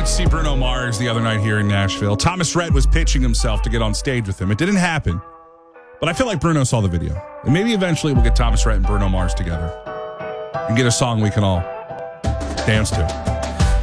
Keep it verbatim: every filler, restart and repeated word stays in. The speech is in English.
went to see Bruno Mars the other night here in Nashville. Thomas Rhett was pitching himself to get on stage with him. It didn't happen, but I feel like Bruno saw the video. And maybe eventually we'll get Thomas Rhett and Bruno Mars together and get a song we can all dance to.